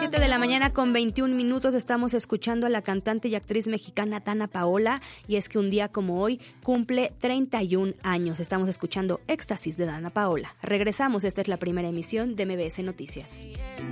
7 de la mañana con 21 minutos estamos escuchando a la cantante y actriz mexicana Danna Paola, y es que un día como hoy cumple 31 años. Estamos escuchando Éxtasis de Danna Paola. Regresamos, esta es la primera emisión de MBS Noticias.